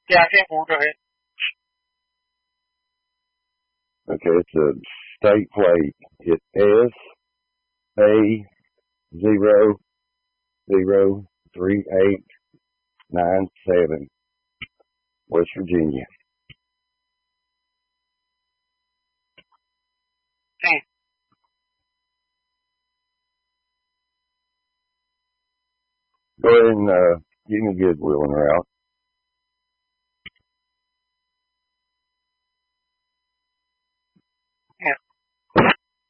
Yeah, I think we'll go ahead. Okay, it's a state plate. It's SA0039897, West Virginia. Okay. Go ahead and you can get Goodwill en route.